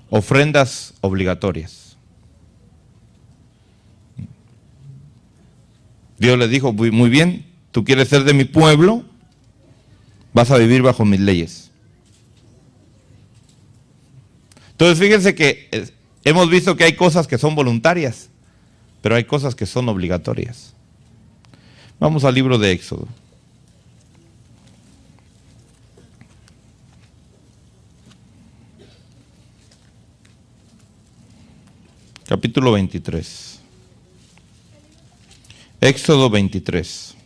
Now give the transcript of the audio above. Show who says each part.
Speaker 1: ofrendas obligatorias. Dios les dijo, muy bien, tú quieres ser de mi pueblo, vas a vivir bajo mis leyes. Entonces fíjense que hemos visto que hay cosas que son voluntarias, pero hay cosas que son obligatorias. Vamos al libro de Éxodo. Capítulo 23. Éxodo 23.